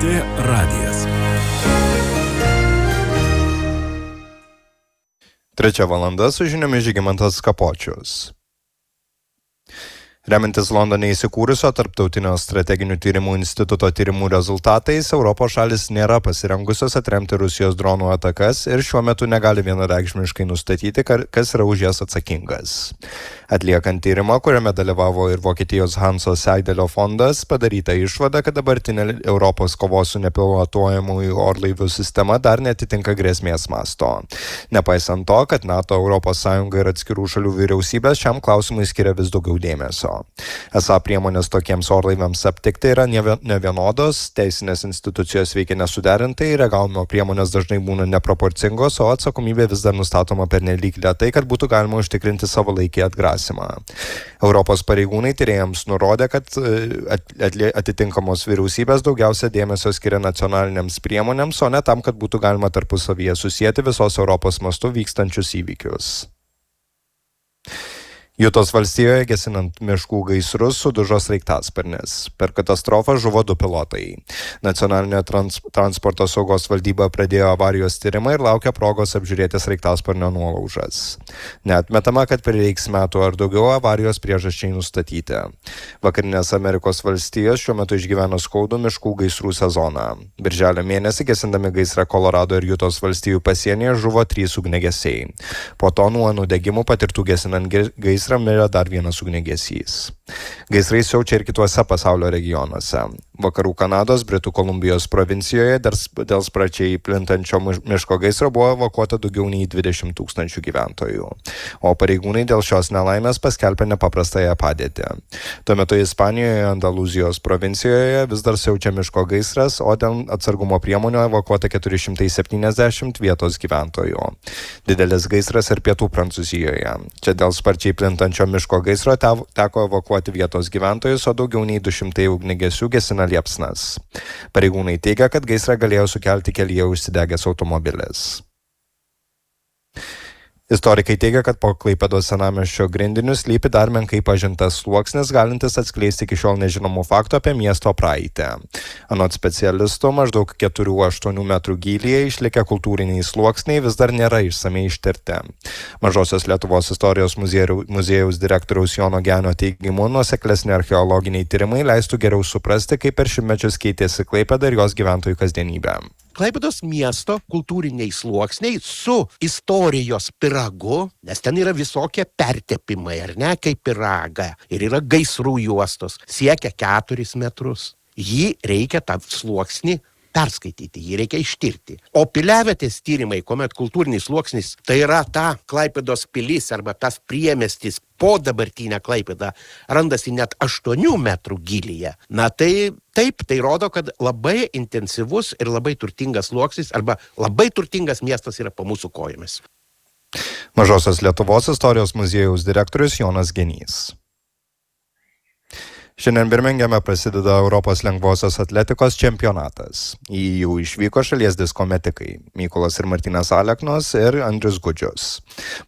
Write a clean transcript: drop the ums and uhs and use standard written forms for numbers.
LRT radijas. 3 valanda su žiniomis Žygimantas Kapočius. Remiantis Londone įsikūrusio Tarptautinio strateginių tyrimų instituto tyrimų rezultatais, Europos šalis nėra pasirengusios atremti Rusijos dronų atakas ir šiuo metu negali vienareikšmiškai nustatyti, kas yra už jas atsakingas. Atliekant tyrimą, kuriame dalyvavo ir Vokietijos Hanso Seidelio fondas, padaryta išvada, kad dabartinė Europos kovos su nepilotuojamųjų orlaivių sistema dar netitinka grėsmės masto. Nepaisant to, kad NATO, ES ir atskirų šalių vyriausybės šiam klausimui skiria vis daugiau dėmesio. Esą priemonės tokiems orlaiviams aptikti yra nevienodos, teisinės institucijos veikia nesuderintai, reagavimo priemonės dažnai būna neproporcingos, o atsakomybė vis dar nustatoma pernelyg lėtai, kad būtų galima užtikrinti savalaikį atgrasimą. Europos pareigūnai tyrėjams nurodė, kad atitinkamos vyriausybės daugiausia dėmesio skiria nacionaliniams priemonėms, o ne tam, kad būtų galima tarpusavyje susijęti visos Europos mastu vykstančius įvykius. Jutos valstijoje gesinant miškų gaisrus sudužo sraigtasparnis. Per katastrofą žuvo 2 pilotai. Nacionalinė transporto saugos valdyba pradėjo avarijos tyrimą ir laukia progos apžiūrėti sraigtasparnio nuolaužas. Neatmetama, kad prireiks metų ar daugiau avarijos priežasčiai nustatyti. Vakarinės Amerikos valstijos šiuo metu išgyveno skaudų miškų gaisrų sezoną. Birželio mėnesį gesindami gaisrą Kolorado ir Jutos valstijų pasienyje žuvo 3 ugniagesiai. Po to nuo nudegimų patirtų gesinant gaisrą mirė dar vienas ugniagesys. Gaisrai siaučia ir kituose pasaulio regionuose. Vakarų Kanados, Britų Kolumbijos provincijoje dėl sparčiai plintančio miško gaisro buvo evakuota daugiau nei 20 000 gyventojų. O pareigūnai dėl šios nelaimės paskelbė nepaprastąją padėtį. Tuo metu Ispanijoje, Andalūzijos provincijoje vis dar siaučia miško gaisras, o dėl atsargumo priemonių evakuota 470 vietos gyventojų. Didelis gaisras ir pietų Prancūzijoje. Čia dėl sparčiai plintančio miško gaisro teko evakuoti vietos gyventojus, o daugiau nei 200 ugnigesių gesina liepsnas. Pareigūnai teigia, kad gaisrą galėjo sukelti kelyje užsidegęs automobilis. Istorikai teigia, kad po Klaipėdos senamiesčio grindiniu slypi dar menkai pažintas sluoksnis, galintis atskleisti iki šiol nežinomų faktų apie miesto praeitį. Anot specialistų, maždaug 4-8 metrų gylyje išlikę kultūriniai sluoksniai vis dar nėra išsamei ištirti. Mažosios Lietuvos istorijos muziejaus direktoriaus Jono Genio teigimu, nuoseklesni archeologiniai tyrimai leistų geriau suprasti, kaip per šimtmečius keitėsi Klaipėda ir jos gyventojų kasdienybė. Klaipėdos miesto kultūriniai sluoksniai su istorijos pyragu, nes ten yra visokie pertepimai, ar ne, kaip pyragą, ir yra gaisrų juostos, siekia 4 metrus. Jį reikia tą sluoksnį perskaityti, jį reikia ištirti. O piliavietės tyrimai, kuomet kultūrinis sluoksnis, tai yra ta Klaipėdos pilis arba tas priemiestis po dabartinę Klaipėdą, randasi net 8 metrų gylyje. Na tai taip, tai rodo, kad labai intensyvus ir labai turtingas sluoksnis arba labai turtingas miestas yra po mūsų kojomis. Mažosios Lietuvos istorijos muziejaus direktorius Jonas Genys. Šiandien Birmingeme prasideda Europos lengvosios atletikos čempionatas. Į jų išvyko šalies disko metikai Mykolas ir Martynas Aleknos ir Andrius Gudžius.